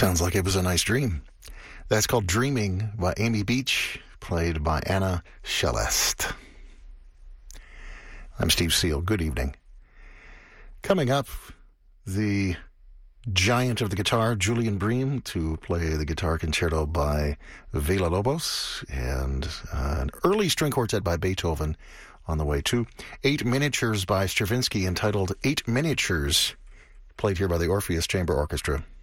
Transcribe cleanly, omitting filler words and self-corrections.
Sounds like it was a nice dream. That's called Dreaming by Amy Beach, played by Anna Celeste. I'm Steve Seal. Good evening. Coming up, the giant of the guitar, Julian Bream, to play the guitar concerto by Villa-Lobos, and an early string quartet by Beethoven on the way too. 8 miniatures by Stravinsky entitled 8 Miniatures, played here by the Orpheus Chamber Orchestra.